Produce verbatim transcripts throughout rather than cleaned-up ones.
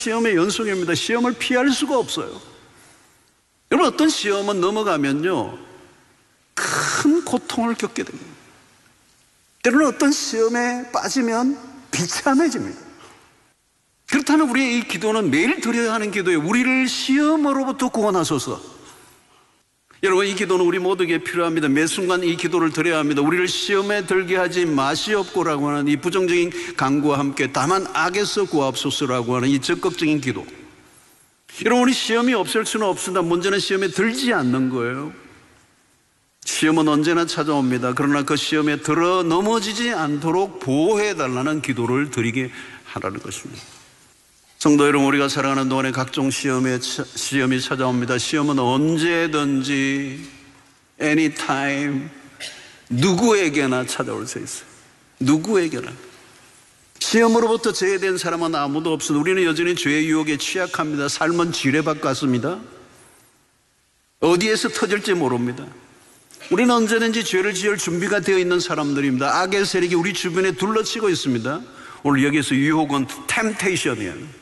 시험의 연속입니다. 시험을 피할 수가 없어요. 여러분, 어떤 시험은 넘어가면요 큰 고통을 겪게 됩니다. 때로는 어떤 시험에 빠지면 비참해집니다. 그렇다면 우리의 이 기도는 매일 드려야 하는 기도예요. 우리를 시험으로부터 구원하소서. 여러분, 이 기도는 우리 모두에게 필요합니다. 매 순간 이 기도를 드려야 합니다. 우리를 시험에 들게 하지 마시옵고라고 하는 이 부정적인 강구와 함께 다만 악에서 구하옵소서라고 하는 이 적극적인 기도. 여러분, 우리 시험이 없을 수는 없습니다. 문제는 시험에 들지 않는 거예요. 시험은 언제나 찾아옵니다. 그러나 그 시험에 들어 넘어지지 않도록 보호해달라는 기도를 드리게 하라는 것입니다. 성도 여러분, 우리가 살아가는 동안에 각종 시험에, 시험이 찾아옵니다. 시험은 언제든지 anytime 누구에게나 찾아올 수 있어요. 누구에게나. 시험으로부터 제외된 사람은 아무도 없습니다. 우리는 여전히 죄의 유혹에 취약합니다. 삶은 지뢰밭 같습니다. 어디에서 터질지 모릅니다. 우리는 언제든지 죄를 지을 준비가 되어 있는 사람들입니다. 악의 세력이 우리 주변에 둘러치고 있습니다. 오늘 여기서 유혹은 템테이션이에요.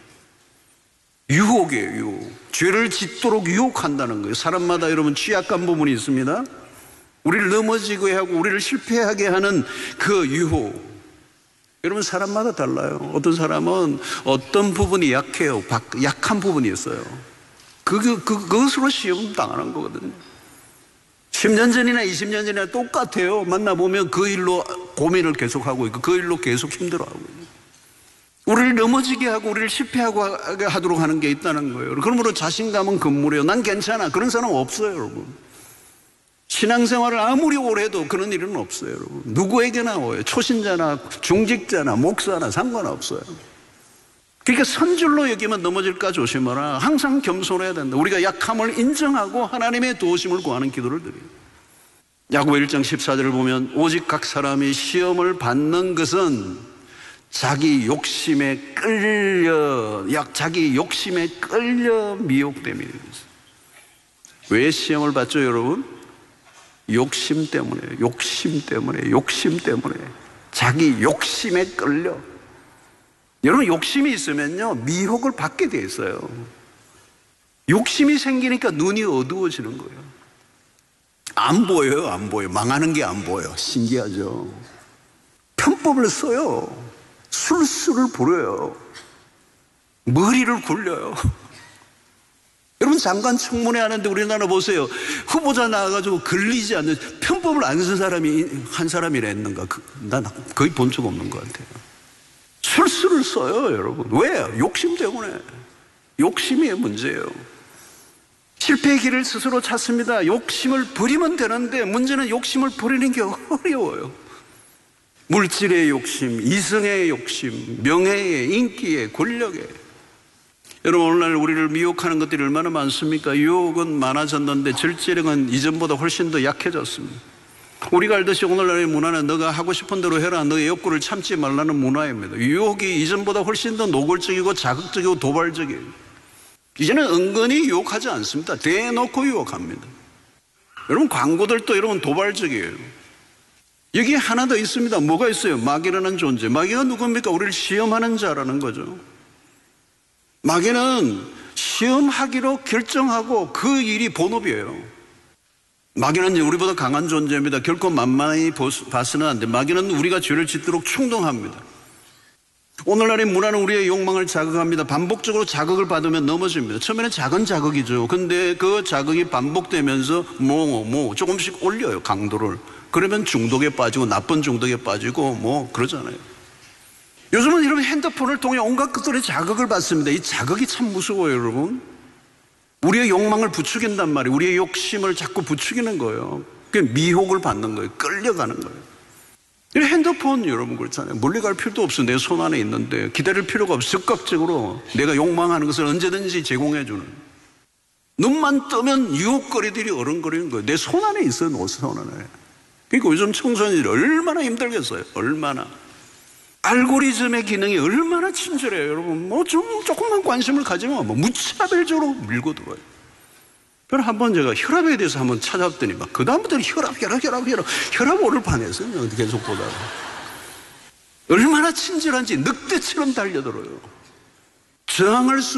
유혹이에요, 유혹. 죄를 짓도록 유혹한다는 거예요. 사람마다 여러분 취약한 부분이 있습니다. 우리를 넘어지게 하고 우리를 실패하게 하는 그 유혹. 여러분, 사람마다 달라요. 어떤 사람은 어떤 부분이 약해요. 약한 부분이 있어요. 그, 그, 그것으로 시험 당하는 거거든요. 십 년 전이나 이십 년 전이나 똑같아요. 만나보면 그 일로 고민을 계속하고 있고 그 일로 계속 힘들어하고 있고. 우리를 넘어지게 하고 우리를 실패하고 하도록 하는 게 있다는 거예요. 그러므로 자신감은 금물이에요. 난 괜찮아. 그런 사람 없어요, 여러분. 신앙생활을 아무리 오래 해도 그런 일은 없어요, 여러분. 누구에게나 오요. 초신자나 중직자나 목사나 상관없어요. 그러니까 선줄로 여기면 넘어질까 조심하라. 항상 겸손해야 된다. 우리가 약함을 인정하고 하나님의 도우심을 구하는 기도를 드려요. 야고보 일 장 십사 절을 보면 오직 각 사람이 시험을 받는 것은 자기 욕심에 끌려 자기 욕심에 끌려 미혹됨이에요. 왜 시험을 받죠, 여러분? 욕심 때문에, 욕심 때문에, 욕심 때문에, 자기 욕심에 끌려. 여러분, 욕심이 있으면요 미혹을 받게 돼 있어요. 욕심이 생기니까 눈이 어두워지는 거예요. 안 보여요, 안 보여요. 망하는 게 안 보여요. 신기하죠. 편법을 써요. 술수를 부려요. 머리를 굴려요. 여러분, 장관 청문회 하는데 우리나라 보세요. 후보자 나와가지고 걸리지 않는 편법을 안 쓴 사람이 한 사람이라 했는가? 그, 난 거의 본 적 없는 것 같아요. 술수를 써요, 여러분. 왜? 욕심 때문에. 욕심이 문제예요. 실패의 길을 스스로 찾습니다. 욕심을 버리면 되는데 문제는 욕심을 버리는 게 어려워요. 물질의 욕심, 이성의 욕심, 명예의, 인기의, 권력의. 여러분, 오늘날 우리를 미혹하는 것들이 얼마나 많습니까? 유혹은 많아졌는데 절제력은 이전보다 훨씬 더 약해졌습니다. 우리가 알듯이 오늘날의 문화는 너가 하고 싶은 대로 해라, 너의 욕구를 참지 말라는 문화입니다. 유혹이 이전보다 훨씬 더 노골적이고 자극적이고 도발적이에요. 이제는 은근히 유혹하지 않습니다. 대놓고 유혹합니다. 여러분, 광고들도 여러분 도발적이에요. 여기 하나 더 있습니다. 뭐가 있어요? 마귀라는 존재. 마귀가 누굽니까? 우리를 시험하는 자라는 거죠. 마귀는 시험하기로 결정하고 그 일이 본업이에요. 마귀는 우리보다 강한 존재입니다. 결코 만만히 봐서는 안 돼. 마귀는 우리가 죄를 짓도록 충동합니다. 오늘날의 문화는 우리의 욕망을 자극합니다. 반복적으로 자극을 받으면 넘어집니다. 처음에는 작은 자극이죠. 근데 그 자극이 반복되면서 뭐, 뭐 조금씩 올려요, 강도를. 그러면 중독에 빠지고 나쁜 중독에 빠지고 뭐 그러잖아요. 요즘은 여러분 핸드폰을 통해 온갖 것들의 자극을 받습니다. 이 자극이 참 무서워요, 여러분. 우리의 욕망을 부추긴단 말이에요. 우리의 욕심을 자꾸 부추기는 거예요. 그게 미혹을 받는 거예요. 끌려가는 거예요. 이 핸드폰 여러분 그렇잖아요. 멀리 갈 필요도 없어. 내 손 안에 있는데 기다릴 필요가 없어. 즉각적으로 내가 욕망하는 것을 언제든지 제공해 주는. 눈만 뜨면 유혹거리들이 어른거리는 거예요. 내 손 안에 있어요. 내 손 안에. 그러니까 요즘 청소년들이 얼마나 힘들겠어요. 얼마나. 알고리즘의 기능이 얼마나 친절해요, 여러분. 뭐 좀 조금만 관심을 가지면 뭐 무차별적으로 밀고 들어요. 그래서 한번 제가 혈압에 대해서 한번 찾아봤더니 막 그다음부터는 혈압, 혈압, 혈압, 혈압, 혈압 오를 뻔했어요. 계속 보다가. 얼마나 친절한지 늑대처럼 달려들어요. 저항할 수